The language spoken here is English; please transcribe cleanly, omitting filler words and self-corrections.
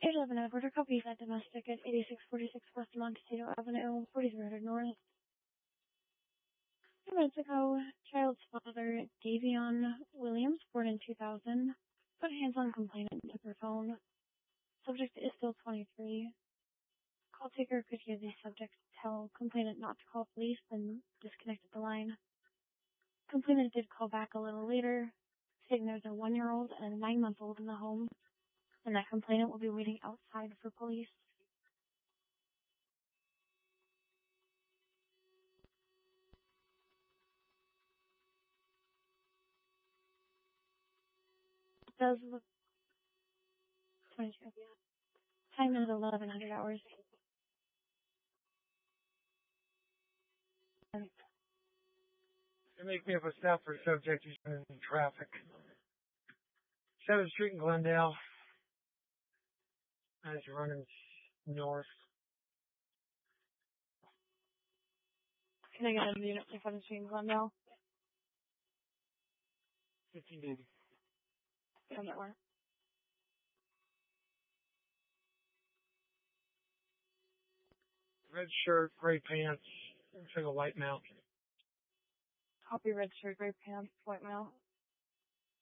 811 Edward copies at domestic at 8646 West Montecito Avenue, 4300 North. 2 minutes ago, child's father, Davion Williams, born in 2000, put hands on complainant and took her phone. Subject is still 23. Call taker could hear the subject tell complainant not to call police, then disconnected the line. Complainant did call back a little later, saying there's a 1-year-old and a 9-month-old in the home, and that complainant will be waiting outside for police. It does look 22, yeah. Time is 1100 hours. They make me up a stop for a subject who's been in traffic. 7th Street in Glendale. As you're running north. Can I get a unit for 7th Street in Glendale? 1580. From that where? Red shirt, gray pants, looks like a white mount. Copy, red shirt, gray pants, white mount.